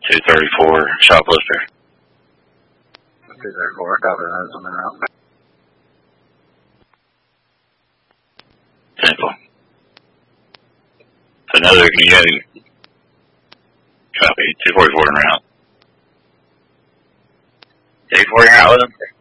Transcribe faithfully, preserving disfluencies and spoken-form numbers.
two thirty-four, shoplifter. two thirty-four, copy that, something out. Simple. Another, can you get him? Copy, two forty-four en route. two forty en route with him?